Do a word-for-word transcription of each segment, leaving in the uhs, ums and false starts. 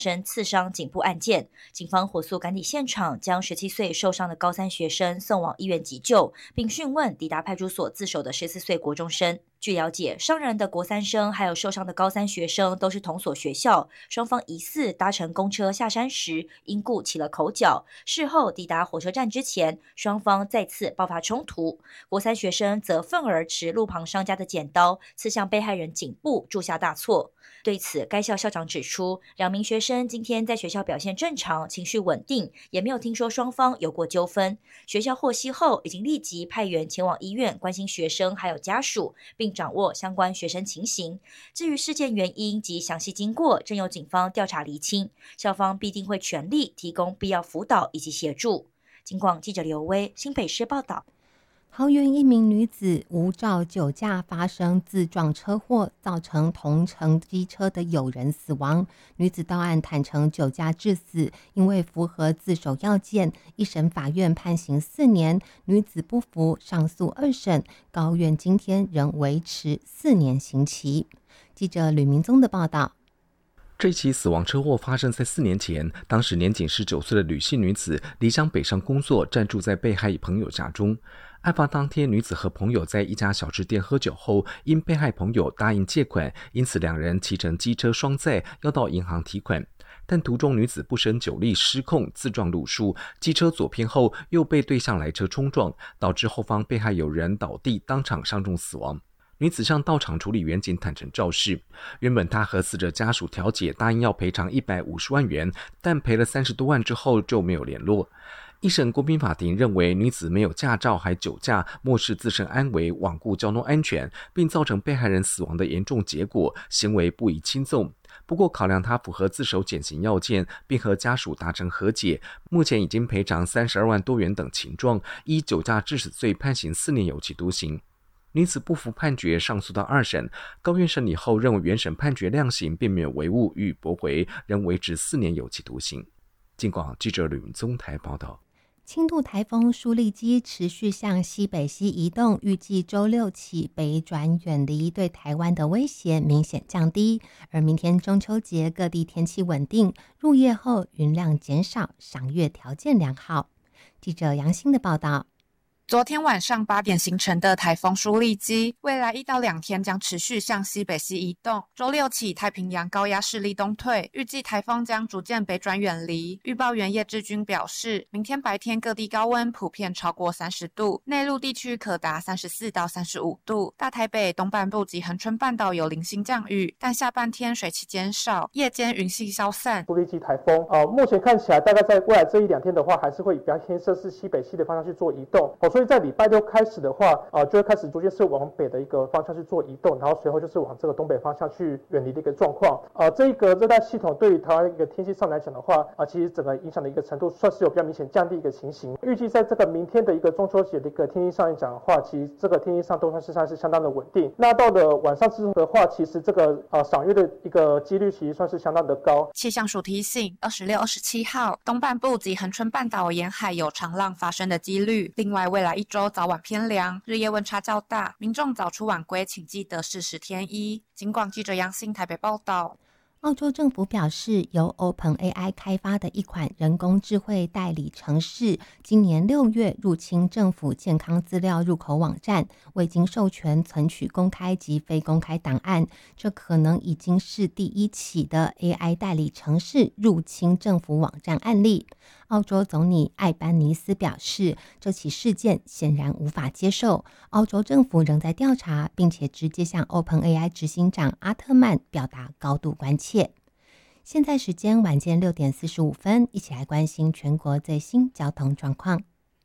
生刺伤颈部案件，警方火速赶抵现场，将十七岁受伤的高三学生送往医院急救，并讯问抵达派出所自首的十四岁国中生。据了解，伤人的国三生还有受伤的高三学生都是同所学校，双方疑似搭乘公车下山时因故起了口角，事后抵达火车站之前，双方再次爆发冲突。国三学生则愤而持路旁商家的剪刀刺向被害人颈部，铸下大错。对此，该校校长指出，两名学生今天在学校表现正常，情绪稳定，也没有听说双方有过纠纷。学校获悉后，已经立即派员前往医院关心学生还有家属，并掌握相关学生情形。至于事件原因及详细经过，正由警方调查厘清。校方必定会全力提供必要辅导以及协助。警广记者刘威，新北市报道。 桃园一名女子无照酒驾发生自撞车祸，造成同乘机车的友人死亡。女子到案坦承酒驾致死，因为符合自首要件，一审法院判刑四年。女子不服，上诉二审，高院今天仍维持四年刑期。记者吕明宗的报道。 这起死亡车祸发生在四年前，当时年仅十九岁的吕姓女子离乡北上工作，暂住在被害朋友家中。案发当天，女子和朋友在一家小吃店喝酒后，因被害朋友答应借款，因此两人骑乘机车双载要到银行提款。但途中女子不胜酒力失控，自撞路树，机车左偏后又被对向来车冲撞，导致后方被害友人倒地，当场伤重死亡。女子向到场处理员警坦诚肇事，原本她和死者家属调解，答应要赔偿一百五十万元，但赔了三十多万之后就没有联络。一审国民法庭认为女子没有驾照还酒驾，漠视自身安危，罔顾交通安全，并造成被害人死亡的严重结果，行为不宜轻纵。不过考量她符合自首减刑要件，并和家属达成和解，目前已经赔偿三十二万多元等情状，依酒驾致死罪判刑四年有期徒刑。女子不服判决，上诉到二审，高院审理后认为原审判决量刑，并没有违误，予以驳回，仍维持四年有期徒刑。尽广记者吕明宗台报道。 轻度台风舒力基持续向西北西移动，预计周六起北转远离，对台湾的威胁明显降低。而明天中秋节各地天气稳定，入夜后云量减少，赏月条件良好。记者杨欣的报道。 昨天晚上八点形成的台风舒力基，未来一到两天将持续向西北西移动。周六起，太平洋高压势力东退，预计台风将逐渐北转远离。预报员叶志军表示，明天白天各地高温普遍超过三十度，内陆地区可达三十四到三十五度。大台北东半部及恒春半岛有零星降雨，但下半天水汽减少，夜间云系消散。 舒力基台风，呃，目前看起来大概在未来这一两天的话，还是会以比较偏侧是西北西的方向去做移动。哦，所以在礼拜六开始的话，呃，就会开始逐渐是往北的一个方向去做移动，然后随后就是往这个东北方向去远离的一个状况。呃，这一个热带系统对于台湾一个天气上来讲的话，啊、呃，其实整个影响的一个程度算是有比较明显降低一个情形。预计在这个明天的一个中秋节的一个天气上来讲的话，其实这个天气上都算是算是相当的稳定。那到了晚上之后的话，其实这个呃赏月的一个几率其实算是相当的高。 气象署提醒，二十六、二十七号东半部及恒春半岛沿海有长浪发生的几率。另外，未来一周早晚偏凉，日夜温差较大，民众早出晚归请记得适时添衣。警广记者杨欣台北报道。 澳洲政府表示，由 OpenAI 开发的一款人工智慧代理程式，今年六月入侵政府健康资料入口网站，未经授权存取公开及非公开档案，这可能已经是第一起的 A I 代理程式入侵政府网站案例。澳洲总理艾班尼斯表示，这起事件显然无法接受，澳洲政府仍在调查，并且直接向 OpenAI 执行长阿特曼表达高度关切。现在时间晚间六点四十五分，一起来关心全国最新交通状况。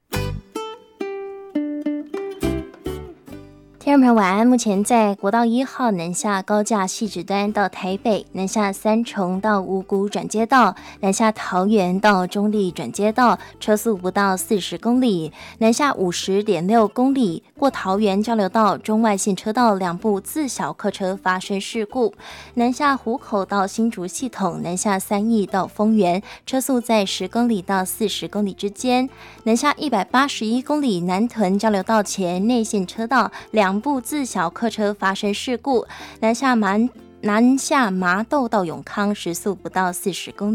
听众朋友晚安，目前在国道一号南下高架汐止端到台北，南下三重到五股转接道，南下桃园到中坜转接道，车速不到四十公里，南下五十点六公里，过桃园交流道中外线车道两部自小客车发生事故，南下湖口到新竹系统，南下三义到丰原，车速在十公里到四十公里之间，南下一百八十一公里南屯交流道前内线车道两部自小客车发生事故，南下蛮南下麻豆到永康时速不到四十公里。